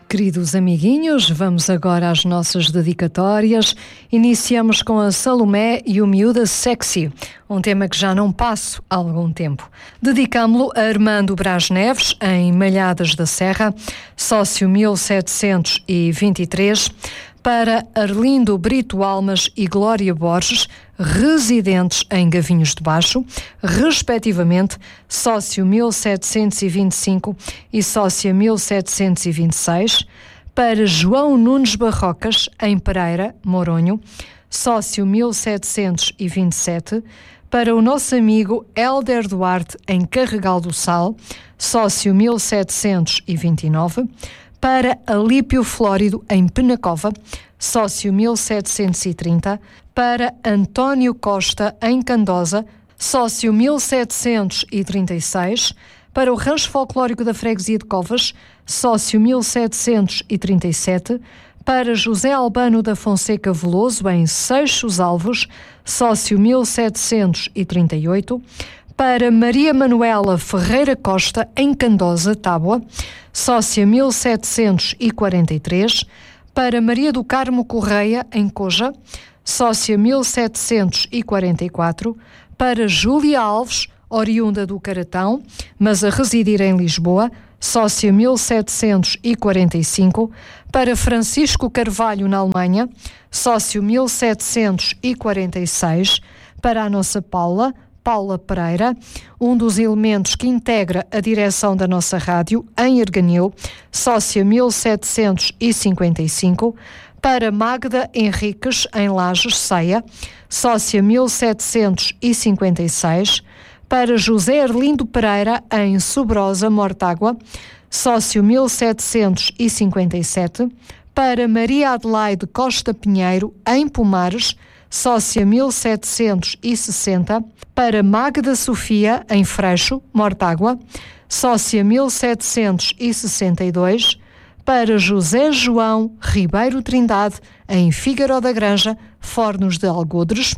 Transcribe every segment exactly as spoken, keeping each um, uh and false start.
Queridos amiguinhos, vamos agora às nossas dedicatórias. Iniciamos com a Salomé e o Miúda Sexy, um tema que já não passo há algum tempo. Dedicámo-lo a Armando Brás Neves, em Malhadas da Serra, sócio mil setecentos e vinte e três, para Arlindo Brito Almas e Glória Borges, residentes em Gavinhos de Baixo, respectivamente, sócio mil setecentos e vinte e cinco e sócia mil setecentos e vinte e seis, para João Nunes Barrocas, em Pereira, Moronho, sócio mil setecentos e vinte e sete, para o nosso amigo Hélder Duarte, em Carregal do Sal, sócio mil setecentos e vinte e nove, para Alípio Flórido, em Penacova, sócio mil setecentos e trinta, para António Costa, em Candosa, sócio mil setecentos e trinta e seis, para o Rancho Folclórico da Freguesia de Covas, sócio mil setecentos e trinta e sete, para José Albano da Fonseca Veloso, em Seixos Alvos, sócio mil setecentos e trinta e oito, para Maria Manuela Ferreira Costa, em Candosa, Tábua, sócia mil setecentos e quarenta e três, para Maria do Carmo Correia, em Coja, sócia mil setecentos e quarenta e quatro, para Júlia Alves, oriunda do Caratão, mas a residir em Lisboa, sócia mil setecentos e quarenta e cinco, para Francisco Carvalho, na Alemanha, sócio mil setecentos e quarenta e seis, para a nossa Paula, Paula Pereira, um dos elementos que integra a direção da nossa rádio, em Erganil, sócia mil setecentos e cinquenta e cinco, para Magda Henriques, em Lajes, Ceia, sócia mil setecentos e cinquenta e seis, para José Erlindo Pereira, em Sobrosa, Mortágua, sócio mil setecentos e cinquenta e sete, para Maria Adelaide Costa Pinheiro, em Pomares, sócia mil setecentos e sessenta, para Magda Sofia, em Freixo, Mortágua, sócia mil setecentos e sessenta e dois, para José João Ribeiro Trindade, em Fígaro da Granja, Fornos de Algodres,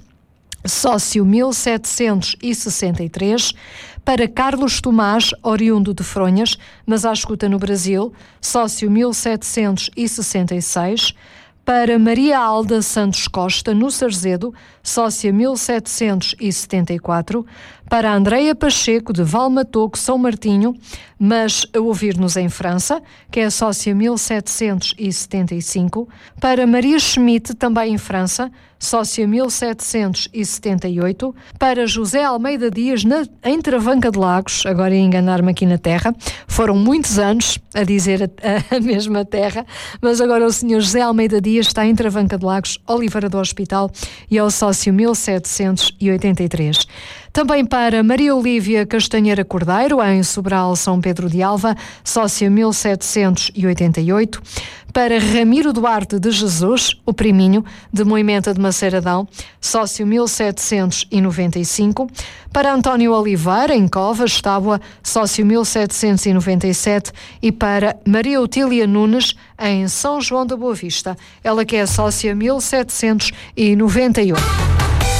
sócio mil setecentos e sessenta e três, para Carlos Tomás, oriundo de Fronhas, mas à escuta no Brasil, sócio mil setecentos e sessenta e seis, para Maria Alda Santos Costa, no Sarzedo, sócia mil setecentos e setenta e quatro, para Andreia Pacheco, de Valmatoco, São Martinho, mas a ouvir-nos em França, que é sócia mil setecentos e setenta e cinco, para Maria Schmidt, também em França, sócia mil setecentos e setenta e oito, para José Almeida Dias, na, em Travanca de Lagos, agora ia enganar-me aqui na terra, foram muitos anos a dizer a, a mesma terra, mas agora o senhor José Almeida Dias está em Travanca de Lagos, Oliveira do Hospital, e é o sócio mil setecentos e oitenta e três. Também para Maria Olívia Castanheira Cordeiro, em Sobral, São Pedro de Alva, sócia mil setecentos e oitenta e oito, para Ramiro Duarte de Jesus, o priminho, de Moimenta de Maceiradão, sócio mil setecentos e noventa e cinco, para António Oliveira, em Covas, Tábua, sócio mil setecentos e noventa e sete, e para Maria Otília Nunes, em São João da Boa Vista, ela que é sócia mil setecentos e noventa e oito.